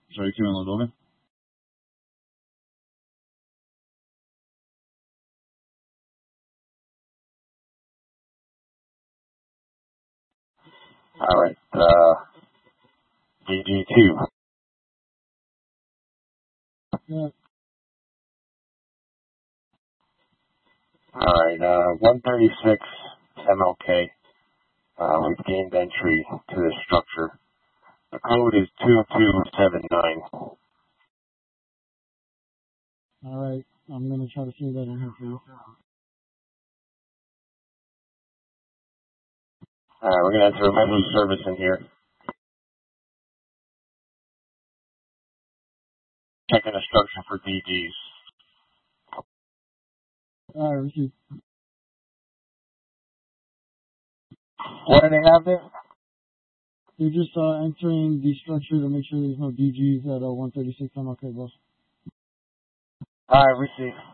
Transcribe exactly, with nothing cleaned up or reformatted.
Sorry, can you load over? All right, uh, D G two. Yeah. All right, uh, one thirty-six M L K. Uh, we've gained entry to this structure. The code is two two seven nine. All right, I'm gonna try to see that in here for you. All right, we're gonna enter a message service in here. Checking the structure for D Gs. All right, receive. What do they have there? You're just uh, entering the structure to make sure there's no D Gs at uh, one thirty-six M L K, boss. All right, receive.